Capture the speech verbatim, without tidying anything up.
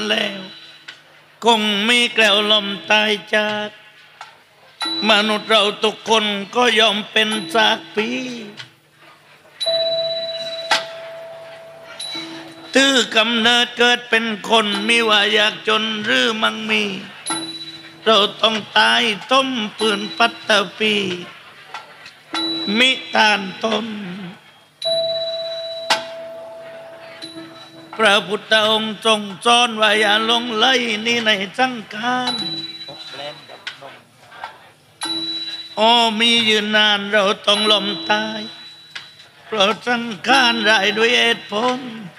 แล้วคงมีแกล้วลมตายจากมนุษย์เราทุกคนก็ยอมเป็นซากปีถือกำเนิดเกิดเป็นคนมีว่าอยากจนหรือมั่งมีเราต้องตายต้มปืนปัตตปีมิตานตนพระพุทธองค์ทรงสอนว่าอย่าลงไหลนี่ในสังขารโอ้มียืนนานเราต้องล้มตายเพราะสังขารได้ด้วยเหตุผล